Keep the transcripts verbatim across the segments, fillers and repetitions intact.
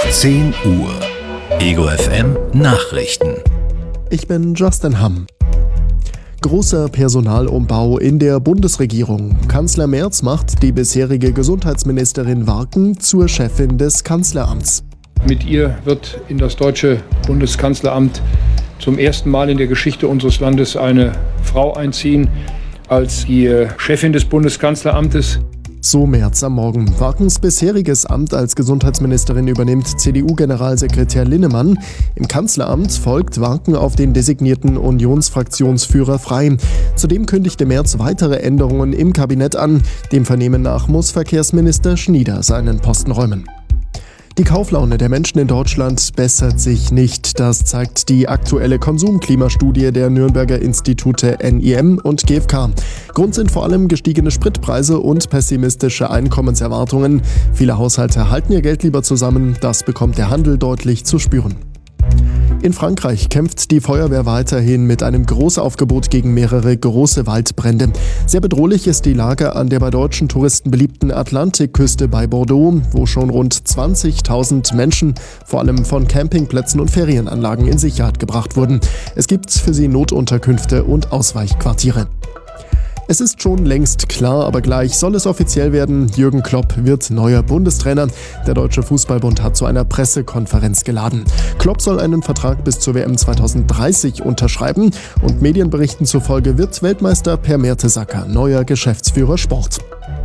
zehn Uhr. Ego F M Nachrichten. Ich bin Justin Hamm. Großer Personalumbau in der Bundesregierung. Kanzler Merz macht die bisherige Gesundheitsministerin Warken zur Chefin des Kanzleramts. Mit ihr wird in das deutsche Bundeskanzleramt zum ersten Mal in der Geschichte unseres Landes eine Frau einziehen als die Chefin des Bundeskanzleramtes. So Merz am Morgen. Warkens bisheriges Amt als Gesundheitsministerin übernimmt C D U-Generalsekretär Linnemann. Im Kanzleramt folgt Warken auf den designierten Unionsfraktionsführer Frey. Zudem kündigte Merz weitere Änderungen im Kabinett an. Dem Vernehmen nach muss Verkehrsminister Schnieder seinen Posten räumen. Die Kauflaune der Menschen in Deutschland bessert sich nicht. Das zeigt die aktuelle Konsumklimastudie der Nürnberger Institute N I M und G f K. Grund sind vor allem gestiegene Spritpreise und pessimistische Einkommenserwartungen. Viele Haushalte halten ihr Geld lieber zusammen. Das bekommt der Handel deutlich zu spüren. In Frankreich kämpft die Feuerwehr weiterhin mit einem Großaufgebot gegen mehrere große Waldbrände. Sehr bedrohlich ist die Lage an der bei deutschen Touristen beliebten Atlantikküste bei Bordeaux, wo schon rund zwanzigtausend Menschen, vor allem von Campingplätzen und Ferienanlagen, in Sicherheit gebracht wurden. Es gibt für sie Notunterkünfte und Ausweichquartiere. Es ist schon längst klar, aber gleich soll es offiziell werden. Jürgen Klopp wird neuer Bundestrainer. Der Deutsche Fußballbund hat zu einer Pressekonferenz geladen. Klopp soll einen Vertrag bis zur W M zweitausenddreißig unterschreiben und Medienberichten zufolge wird Weltmeister Per Mertesacker neuer Geschäftsführer Sport.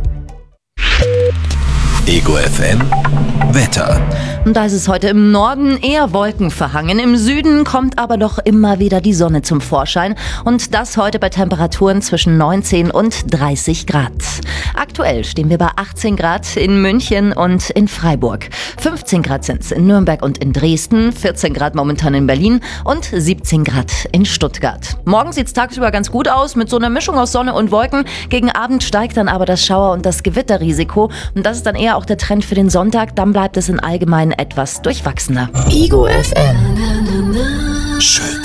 Ego F M Wetter. Da ist es heute im Norden eher wolkenverhangen. Im Süden kommt aber doch immer wieder die Sonne zum Vorschein. Und das heute bei Temperaturen zwischen neunzehn und dreißig Grad. Aktuell stehen wir bei achtzehn Grad in München und in Freiburg. fünfzehn Grad sind es in Nürnberg und in Dresden. vierzehn Grad momentan in Berlin und siebzehn Grad in Stuttgart. Morgen sieht es tagsüber ganz gut aus mit so einer Mischung aus Sonne und Wolken. Gegen Abend steigt dann aber das Schauer- und das Gewitterrisiko. Und das ist dann eher auch der Trend für den Sonntag. Dann bleibt es in Allgemeinen etwas durchwachsener. Ego F M. Schön.